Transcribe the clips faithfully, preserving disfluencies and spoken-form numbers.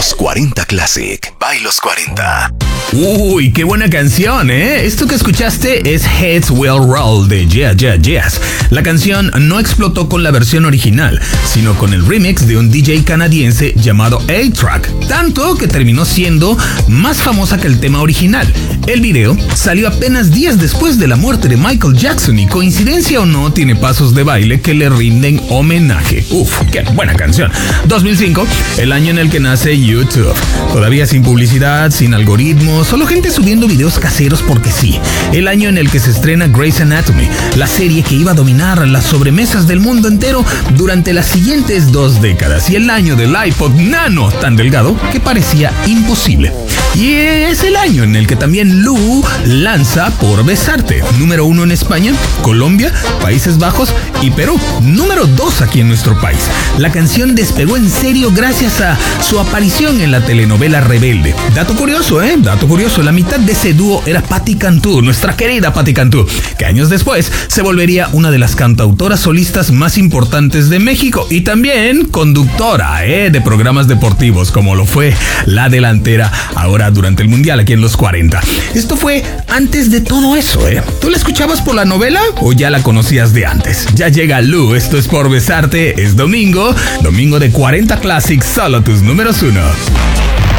Los cuarenta Classic by Los cuarenta. Uy, qué buena canción, ¿eh? Esto que escuchaste es Heads Will Roll de Yeah Yeah Yes. La canción no explotó con la versión original, sino con el remix de un D J canadiense llamado A-Track, tanto que terminó siendo más famosa que el tema original. El video salió apenas días después de la muerte de Michael Jackson y, coincidencia o no, tiene pasos de baile que le rinden homenaje. Uf, qué buena canción. dos mil cinco, el año en el que nace YouTube. Todavía sin publicidad, sin algoritmos, solo gente subiendo videos caseros porque sí. El año en el que se estrena Grey's Anatomy, la serie que iba a dominar las sobremesas del mundo entero durante las siguientes dos décadas. Y el año del iPod Nano, tan delgado que parecía imposible. Y es el año en el que también Lu lanza Por Besarte, número uno en España, Colombia, Países Bajos y Perú, número dos aquí en nuestro país. La canción despegó en serio gracias a su aparición en la telenovela Rebelde. Dato curioso, ¿eh? Dato curioso, la mitad de ese dúo era Patti Cantú, nuestra querida Patti Cantú, que años después se volvería una de las cantautoras solistas más importantes de México y también conductora, ¿eh? de programas deportivos, como lo fue la delantera ahora durante el Mundial aquí en Los cuarenta. Esto fue antes de todo eso, ¿eh? ¿Tú la escuchabas por la novela o ya la conocías de antes? Ya llega Lu, esto es Por Besarte, es domingo, domingo de cuarenta Classic, solo tus números uno.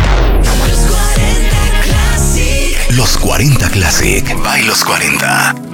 Los cuarenta Classic by Los cuarenta.